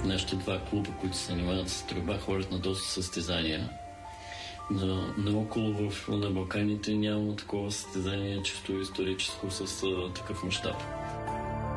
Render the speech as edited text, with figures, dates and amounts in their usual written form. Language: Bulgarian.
нашите два клуба, които се занимават с стрелба, ходят на доста състезания. Наоколо на Балканите няма такова състезание чисто историческо с такъв мащаб.